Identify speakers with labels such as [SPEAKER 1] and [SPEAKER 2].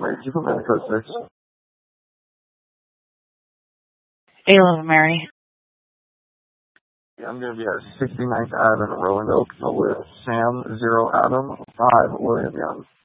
[SPEAKER 1] Mary, did you put me on code 6?
[SPEAKER 2] 811 Mary.
[SPEAKER 1] Yeah, I'm going to be at 69th Ave in Roanoke with Sam 0 Adam 5 William Young.